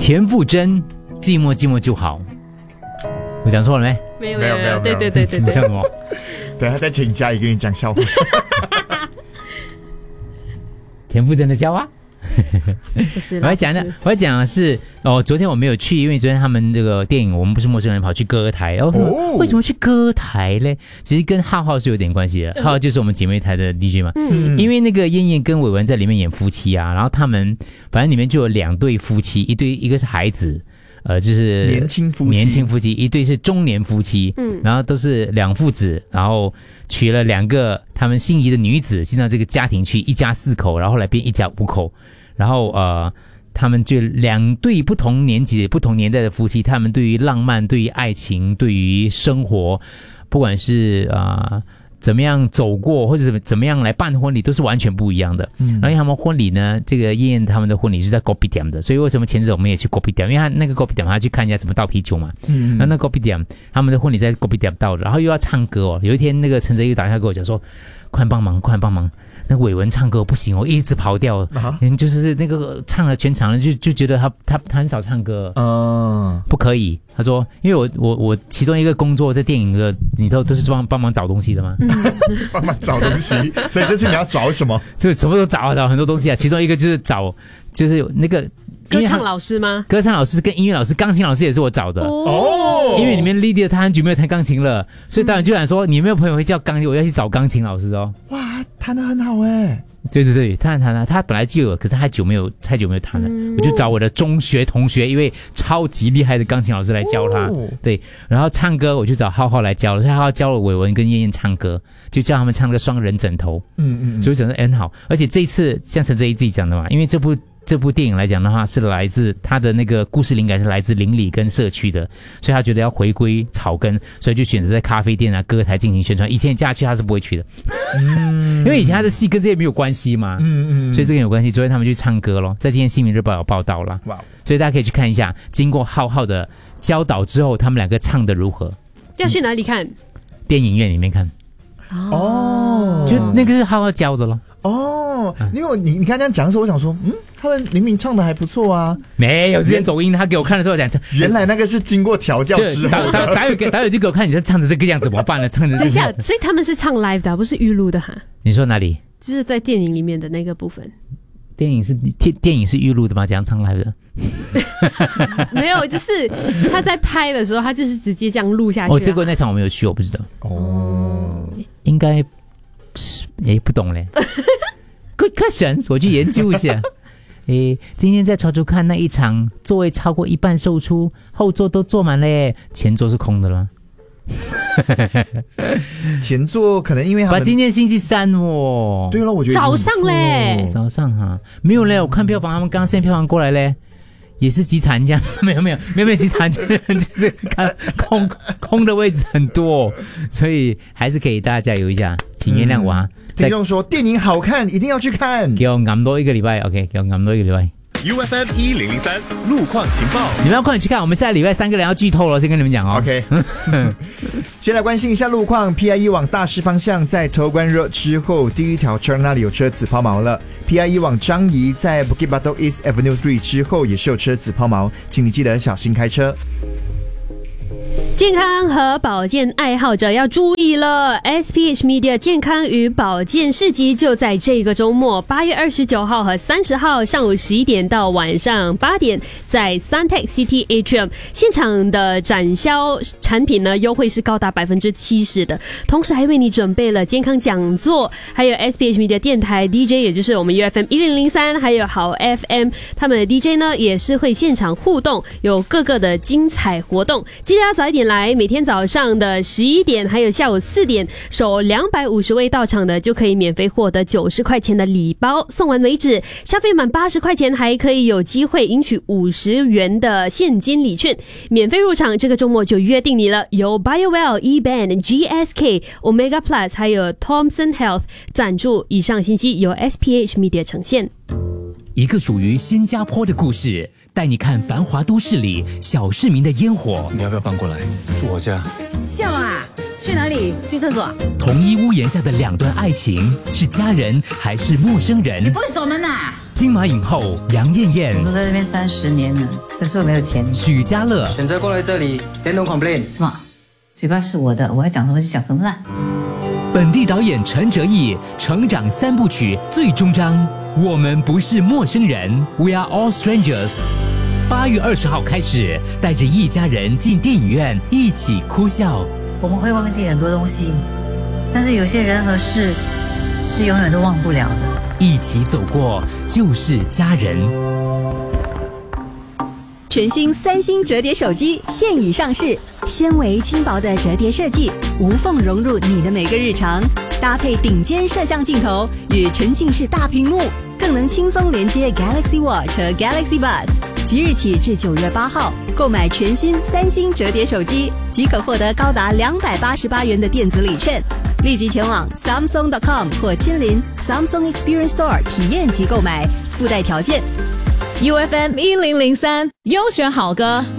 田馥甄，寂寞寂寞就好。我讲错了没？ 没有，对， 你讲什么？ 等下再请嘉怡给你讲笑话。 田馥甄的笑话。 不是， 我要讲的是昨天我没有去，因为昨天他们这个电影《我们不是陌生人》跑去歌台为什么去歌台嘞？其实跟浩浩是有点关系的，浩浩就是我们姐妹台的 DJ 嘛。因为那个燕燕跟伟文在里面演夫妻啊，然后他们反正里面就有2对夫妻，一个是孩子。就是年轻夫妻， 一对是中年夫妻，然后都是2父子，然后娶了2个他们心仪的女子进到这个家庭去，一家4口，然后后来变一家5口，然后他们就2对不同年纪、不同年代的夫妻，他们对于浪漫、对于爱情、对于生活，不管是怎么样走过，或者怎么样来办婚礼，都是完全不一样的。然后因为他们婚礼呢，这个燕燕他们的婚礼是在 Kopitiam 的，所以为什么前阵我们也去 Kopitiam？ 因为他那个 Kopitiam 他去看一下怎么倒啤酒嘛。然后那 Kopitiam 他们的婚礼在 Kopitiam 倒的，然后又要唱歌哦。有一天那个陈哲又打电话给我讲说，快帮忙！那伟文唱歌不行哦，一直跑调，就是那个唱了全场了，就觉得他很少唱歌，不可以。他说，因为我其中一个工作在电影的里头都是帮忙找东西的嘛， 帮忙找东西，所以这次你要找什么？ 就什么都找很多东西啊，其中一个就是就是那个。 歌唱老师吗？ 歌唱老师跟音乐老师、钢琴老师也是我找的哦。因为里面 Lydia 她很久没有弹钢琴了，所以当然就想说，你有没有朋友会教钢琴？我要去找钢琴老师哦。 哇，弹得很好哎。 对，他本来就有，可是他太久没有弹了。我就找我的中学同学，一位超级厉害的钢琴老师来教他。对，然后唱歌我就找浩浩来教了，所以浩浩教了伟文跟燕燕唱歌，就叫他们唱个双人枕头。所以整个很好。而且这一次像陈哲一自己讲的嘛，因为这部电影来讲的话，是来自他的那个故事灵感是来自邻里跟社区的，所以他觉得要回归草根，所以就选择在咖啡店啊、歌台进行宣传。以前嫁去他是不会去的，因为以前他的戏跟这些没有关系嘛，所以这个有关系。昨天他们去唱歌咯，在今天《新民日报》有报道了，所以大家可以去看一下，经过浩浩的教导之后，他们2个唱的如何？ 要去哪里看？ 电影院里面看。就那个是浩浩教的咯。 因为你刚刚这样讲的时候，我想说，他们明明唱的还不错啊。 没有之前走音，他给我看的时候讲， 原来那个是经过调教之后。 打有就给我看，你说唱成这个样子怎么办呢？唱成这个。 等一下，所以他们是唱 live 的，不是预录的哈？ 你说哪里？ 就是在电影里面的那个部分。 电影是预录的吗？怎样唱 live 的？ 没有，就是他在拍的时候，他就是直接这样录下去。 这个那场我没有去，我不知道。应该是不懂嘞。Good question， 我去研究一下。今天在潮州看那一场，座位超过一半售出，后座都坐满了，前座是空的了。 前座可能因为他们今天星期3哦。 对了，我觉得早上嘞， 早上哈，没有嘞，我看票房他们刚 send 票房过来嘞。也是集残这样，没有集残，就是看空的位置很多，所以还是给大家加油一下，请原谅我啊。 听众说电影好看，一定要去看， 给我按多1个礼拜 ，OK， 给我按多1个礼拜。 UFM 1003路况情报， 你们要快点去看，我们下礼拜3个人要剧透了，先跟你们讲哦。 OK， 先来关心一下路况。PIE 往大市方向在头关热之后，第一条车那里有车子抛锚了。PIE 往樟宜在 Bukit Batok East Avenue 3之后也是有车子抛锚，请你记得小心开车。 健康和保健爱好者要注意了 ！SPH Media 健康与保健市集就在这个周末，8月29号和30号上午11点到晚上8点，在 Suntec City Atrium 现场的展销产品呢，优惠是高达70%的，同时还为你准备了健康讲座，还有 SPH Media 电台 DJ， 也就是我们 UFM 1003，还有好 FM 他们的 DJ 呢，也是会现场互动，有各个的精彩活动，记得要早一点来，每天早上的11点还有下午4点，首250位到场的就可以免费获得90块钱的礼包，送完为止。消费满80块钱还可以有机会赢取50元的现金礼券，免费入场。这个周末就约定你了，由 BioWell、eBand、GSK、Omega Plus 还有 Thomson Health 赞助。以上信息由 SPH Media 呈现。 一个属于新加坡的故事，带你看繁华都市里小市民的烟火。 你要不要搬过来住我家？ 笑啊！去哪里？去厕所？ 同一屋檐下的2段爱情，是家人还是陌生人？ 你不会锁门啊？ 金马影后杨艳艳我都在这边30年了，可是我没有钱。 许家乐选择过来这里 then don't complain。 什么？嘴巴是我的，我要讲什么就讲什么啦。 本地导演陈哲艺成长3部曲最终章，我们不是陌生人 We are all strangers。 8月20号开始，带着一家人进电影院一起哭笑。 我们会忘记很多东西，但是有些人和事是永远都忘不了的。 一起走过就是家人。 全新3星折叠手机现已上市，纤维轻薄的折叠设计，无缝融入你的每个日常，搭配顶尖摄像镜头与沉浸式大屏幕，更能轻松连接 Galaxy Watch 和 Galaxy Buds。即日起至9月8号，购买全新3星折叠手机，即可获得高达288元的电子礼券。立即前往 Samsung.com 或亲临 Samsung Experience Store 体验及购买，附带条件。 UFM 1003优选好歌。